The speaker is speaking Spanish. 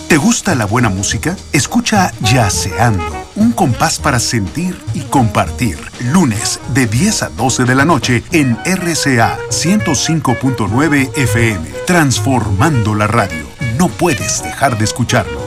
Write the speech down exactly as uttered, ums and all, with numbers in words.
¿Te gusta la buena música? Escucha Yaceando, un compás para sentir y compartir. Lunes de diez a doce de la noche en R C A ciento cinco punto nueve F M. Transformando la radio. No puedes dejar de escucharlo.